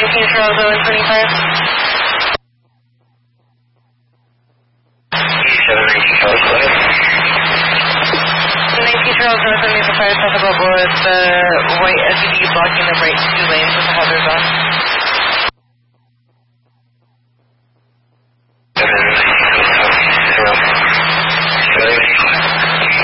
19 Charles Owen 25. 19 Charles Owen. 19 Charles North and the fire truck above with the white SUV blocking the right two lanes with the hazards on.